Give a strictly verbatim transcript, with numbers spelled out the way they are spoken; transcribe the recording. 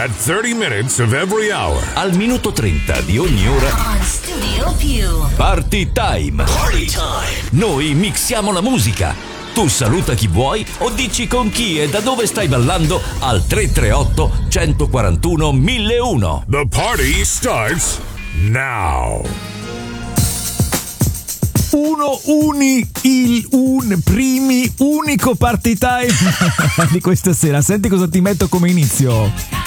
at thirty minutes of every hour. Al minuto trenta di ogni ora. On Studio Più. Party time. Party time. Noi mixiamo la musica. Tu saluta chi vuoi o dici con chi e da dove stai ballando al tre tre otto, uno quattro uno, mille uno. The party starts now. Uno, uni, il, un, primi, unico party time di questa sera. Senti cosa ti metto come inizio.